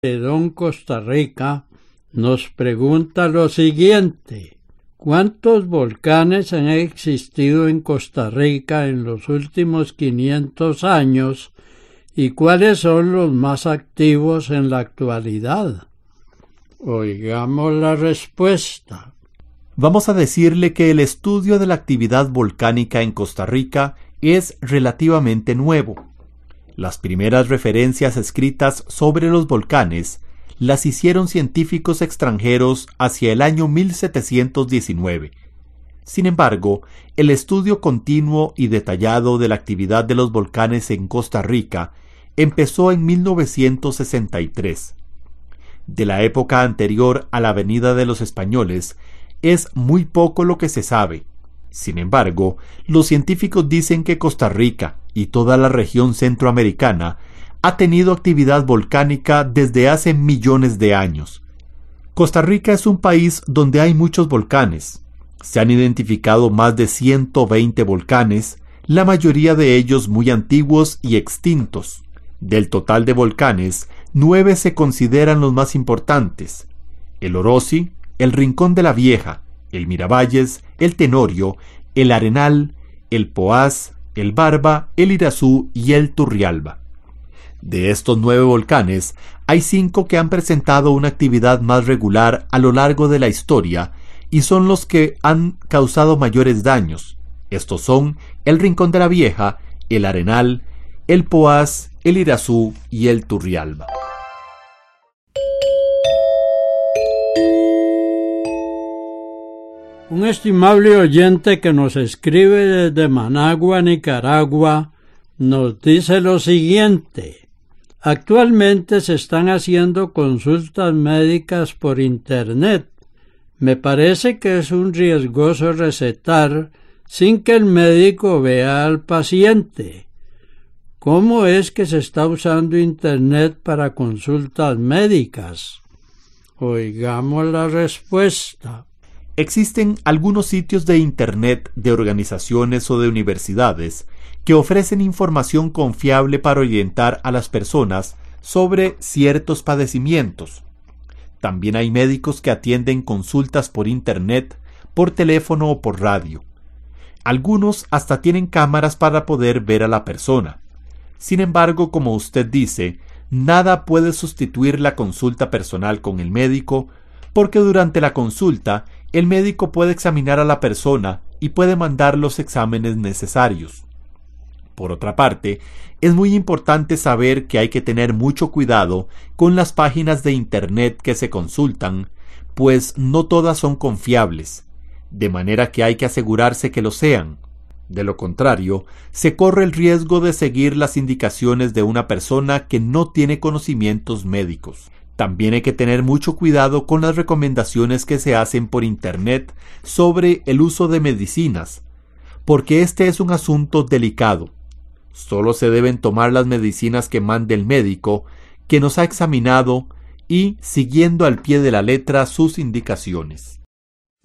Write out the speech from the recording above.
de Don Costa Rica nos pregunta lo siguiente: ¿cuántos volcanes han existido en Costa Rica en los últimos 500 años y cuáles son los más activos en la actualidad? Oigamos la respuesta. Vamos a decirle que el estudio de la actividad volcánica en Costa Rica es relativamente nuevo. Las primeras referencias escritas sobre los volcanes las hicieron científicos extranjeros hacia el año 1719. Sin embargo, el estudio continuo y detallado de la actividad de los volcanes en Costa Rica empezó en 1963. De la época anterior a la venida de los españoles, es muy poco lo que se sabe. Sin embargo, los científicos dicen que Costa Rica y toda la región centroamericana ha tenido actividad volcánica desde hace millones de años. Costa Rica es un país donde hay muchos volcanes. Se han identificado más de 120 volcanes, la mayoría de ellos muy antiguos y extintos. Del total de volcanes, 9 se consideran los más importantes: el Orosi, el Rincón de la Vieja, el Miravalles, el Tenorio, el Arenal, el Poás, el Barba, el Irazú y el Turrialba. De estos 9 volcanes, hay 5 que han presentado una actividad más regular a lo largo de la historia y son los que han causado mayores daños. Estos son el Rincón de la Vieja, el Arenal, el Poás, el Irazú y el Turrialba. Un estimable oyente que nos escribe desde Managua, Nicaragua, nos dice lo siguiente: actualmente se están haciendo consultas médicas por Internet. Me parece que es un riesgoso recetar sin que el médico vea al paciente. ¿Cómo es que se está usando Internet para consultas médicas? Oigamos la respuesta. Existen algunos sitios de Internet de organizaciones o de universidades que ofrecen información confiable para orientar a las personas sobre ciertos padecimientos. También hay médicos que atienden consultas por Internet, por teléfono o por radio. Algunos hasta tienen cámaras para poder ver a la persona. Sin embargo, como usted dice, nada puede sustituir la consulta personal con el médico, porque durante la consulta el médico puede examinar a la persona y puede mandar los exámenes necesarios. Por otra parte, es muy importante saber que hay que tener mucho cuidado con las páginas de Internet que se consultan, pues no todas son confiables, de manera que hay que asegurarse que lo sean. De lo contrario, se corre el riesgo de seguir las indicaciones de una persona que no tiene conocimientos médicos. También hay que tener mucho cuidado con las recomendaciones que se hacen por Internet sobre el uso de medicinas, porque este es un asunto delicado. Solo se deben tomar las medicinas que mande el médico, que nos ha examinado, y siguiendo al pie de la letra sus indicaciones.